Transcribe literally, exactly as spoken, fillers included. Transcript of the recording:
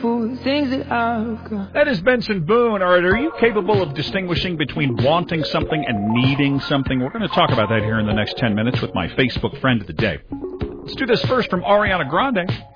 things that I've got. That is Benson Boone. All right, are you capable of distinguishing between wanting something and needing something? We're going to talk about that here in the next ten minutes with my Facebook friend of the day. Let's do this first from Ariana Grande.